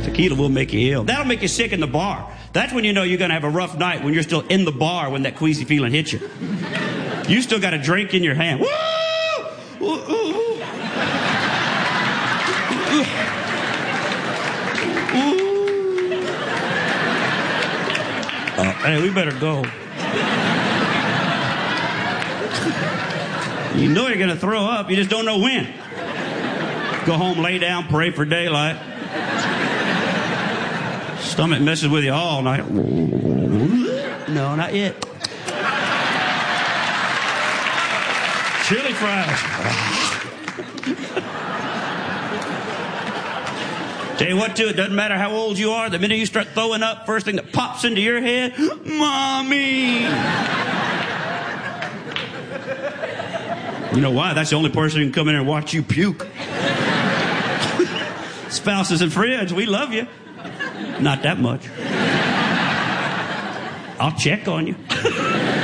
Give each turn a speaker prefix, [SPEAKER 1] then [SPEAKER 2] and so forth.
[SPEAKER 1] Tequila will make you ill. That'll make you sick in the bar. That's when you know you're going to have a rough night, when you're still in the bar when that queasy feeling hits you. You still got a drink in your hand. Woo! Ooh, ooh, ooh. Hey, we better go. You know you're going to throw up. You just don't know when. Go home, lay down, pray for daylight. Stomach messes with you all night. No, not yet. Chili fries. Tell you what, too, it doesn't matter how old you are. The minute you start throwing up, first thing that pops into your head, Mommy. You know why? That's the only person who can come in and watch you puke. Spouses and friends, we love you. Not that much. I'll check on you.